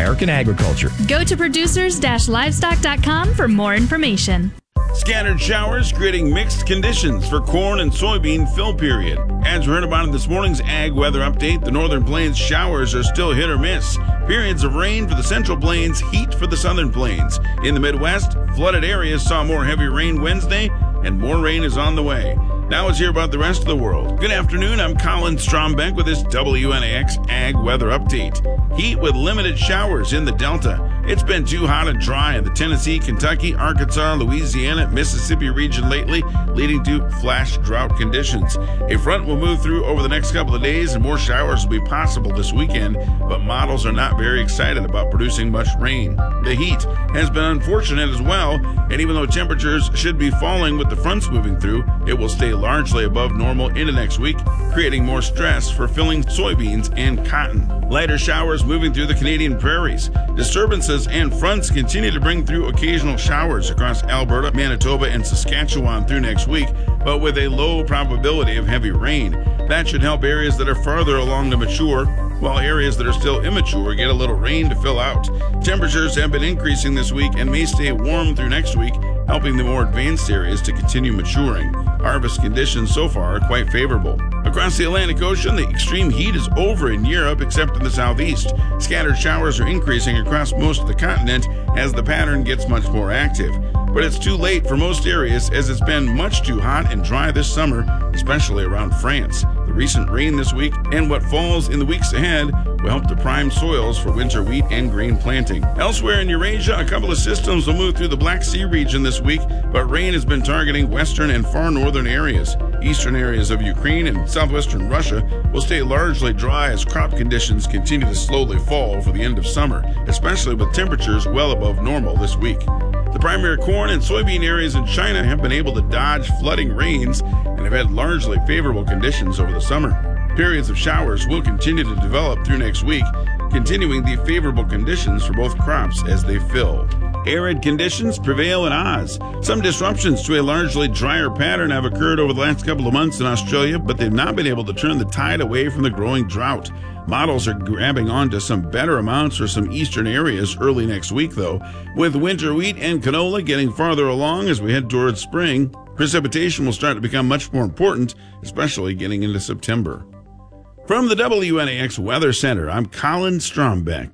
American agriculture. Go to producers-livestock.com for more information. Scattered showers creating mixed conditions for corn and soybean fill period. As we heard about in this morning's Ag Weather Update, the Northern Plains showers are still hit or miss. Periods of rain for the Central Plains, heat for the Southern Plains. In the Midwest, flooded areas saw more heavy rain Wednesday, and more rain is on the way. Now let's hear about the rest of the world. Good afternoon, I'm Colin Strombeck with this WNAX Ag Weather Update. Heat with limited showers in the Delta. It's been too hot and dry in the Tennessee, Kentucky, Arkansas, Louisiana, Mississippi region lately, leading to flash drought conditions. A front will move through over the next couple of days and more showers will be possible this weekend, but models are not very excited about producing much rain. The heat has been unfortunate as well, and even though temperatures should be falling with the fronts moving through, it will stay largely above normal into next week, creating more stress for filling soybeans and cotton. Lighter showers moving through the Canadian prairies. Disturbances and fronts continue to bring through occasional showers across Alberta, Manitoba, and Saskatchewan through next week, but with a low probability of heavy rain. That should help areas that are farther along to mature, while areas that are still immature get a little rain to fill out. Temperatures have been increasing this week and may stay warm through next week, helping the more advanced areas to continue maturing. Harvest conditions so far are quite favorable. Across the Atlantic Ocean, the extreme heat is over in Europe except in the southeast. Scattered showers are increasing across most of the continent as the pattern gets much more active. But it's too late for most areas as it's been much too hot and dry this summer, especially around France. The recent rain this week and what falls in the weeks ahead will help to prime soils for winter wheat and grain planting. Elsewhere in Eurasia, a couple of systems will move through the Black Sea region this week, but rain has been targeting western and far northern areas. Eastern areas of Ukraine and southwestern Russia will stay largely dry as crop conditions continue to slowly fall for the end of summer, especially with temperatures well above normal this week. The primary corn and soybean areas in China have been able to dodge flooding rains and have had largely favorable conditions over the summer. Periods of showers will continue to develop through next week, continuing the favorable conditions for both crops as they fill. Arid conditions prevail in Oz. Some disruptions to a largely drier pattern have occurred over the last couple of months in Australia, but they've not been able to turn the tide away from the growing drought. Models are grabbing onto some better amounts for some eastern areas early next week, though. With winter wheat and canola getting farther along as we head towards spring, precipitation will start to become much more important, especially getting into September. From the WNAX Weather Center, I'm Colin Strombeck.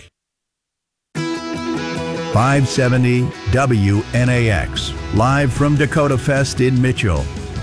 570 WNAX, live from Dakota Fest in Mitchell.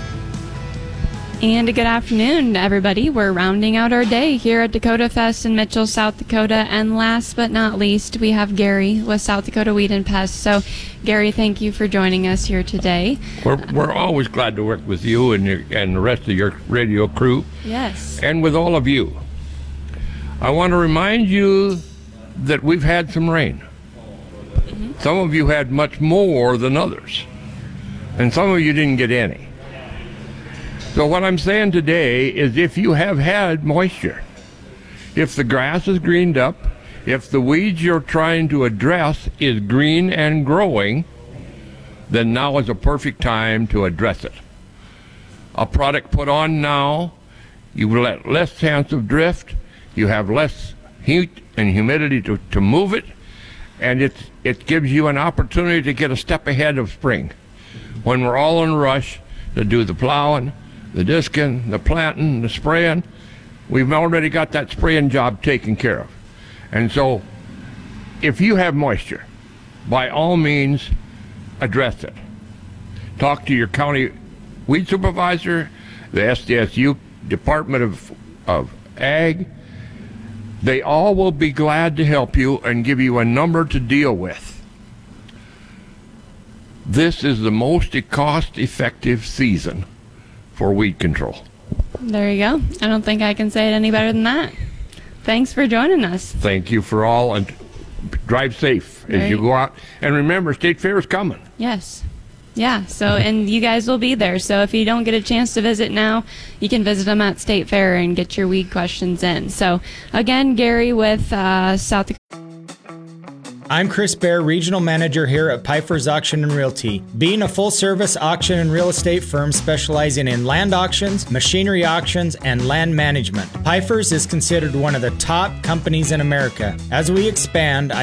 And good afternoon, everybody. We're rounding out our day here at Dakota Fest in Mitchell, South Dakota. And last but not least, we have Gary with South Dakota Weed and Pest. So, Gary, thank you for joining us here today. We're always glad to work with you and the rest of your radio crew. Yes. And with all of you. I want to remind you that we've had some rain. Mm-hmm. Some of you had much more than others. And some of you didn't get any. So what I'm saying today is if you have had moisture, if the grass is greened up, if the weeds you're trying to address is green and growing, then now is a perfect time to address it. A product put on now, you will let less chance of drift, you have less heat and humidity to move it, and it gives you an opportunity to get a step ahead of spring. When we're all in a rush to do the plowing, the disking, the planting, the spraying, we've already got that spraying job taken care of. And so, if you have moisture, by all means, address it. Talk to your county weed supervisor, the SDSU Department of Ag. They all will be glad to help you and give you a number to deal with. This is the most cost-effective season for weed control. There you go. I don't think I can say it any better than that. Thanks for joining us. Thank you for all, and drive safe as you go out. And remember, State Fair is coming. Yes. Yeah, so, and you guys will be there. So if you don't get a chance to visit now, you can visit them at State Fair and get your weed questions in. So, again, Gary with South Dakota. I'm Chris Bear, Regional Manager here at Pfeiffer's Auction and Realty. Being a full-service auction and real estate firm specializing in land auctions, machinery auctions, and land management, Pfeiffer's is considered one of the top companies in America. As we expand,